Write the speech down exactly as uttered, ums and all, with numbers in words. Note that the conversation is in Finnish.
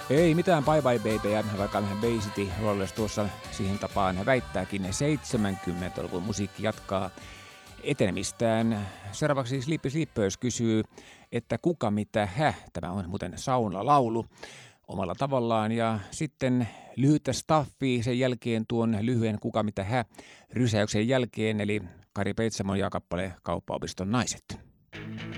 Ei mitään bye bye babyä, vaikka Bay City Rollers tuossa siihen tapaan väittääkin. seitsemänkymmentäluvun musiikki jatkaa etenemistään. Seuraavaksi Sleepy Sleepers kysyy, että kuka mitä hä, tämä on muuten saunalaulu omalla tavallaan. Ja sitten lyhyttä staffia sen jälkeen tuon lyhyen kuka mitä hä rysäyksen jälkeen, eli Kari Peitsamon ja kappale Kauppaopiston naiset.